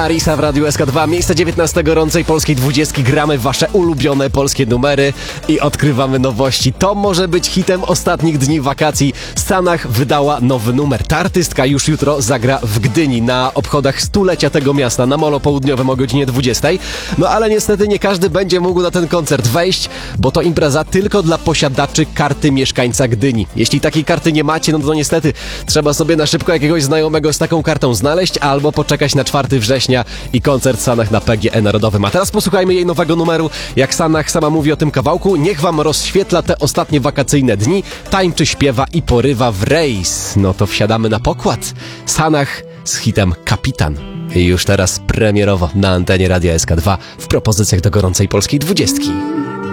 Marisa w Radiu SK2. Miejsce 19 gorącej polskiej 20. Gramy wasze ulubione polskie numery i odkrywamy nowości. To może być hitem ostatnich dni wakacji. Sanach wydała nowy numer. Ta artystka już jutro zagra w Gdyni na obchodach stulecia tego miasta na Molo Południowym o godzinie 20. No ale niestety nie każdy będzie mógł na ten koncert wejść, bo to impreza tylko dla posiadaczy karty mieszkańca Gdyni. Jeśli takiej karty nie macie, no to niestety trzeba sobie na szybko jakiegoś znajomego z taką kartą znaleźć albo poczekać na 4 września i koncert Sanach na PGE Narodowym. A teraz posłuchajmy jej nowego numeru. Jak Sanach sama mówi o tym kawałku, niech wam rozświetla te ostatnie wakacyjne dni, tańczy, śpiewa i porywa w rejs. No to wsiadamy na pokład. Sanach z hitem Kapitan. I już teraz premierowo na antenie Radia SK2 w propozycjach do gorącej polskiej 20.